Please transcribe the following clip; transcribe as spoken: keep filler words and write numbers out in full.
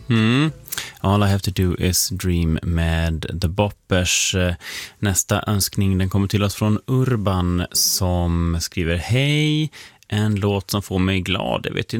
Mm. All I have to do is dream med The Boppers. Nästa önskning den kommer till oss från Urban som skriver: hej, en låt som får mig glad. Jag vet inte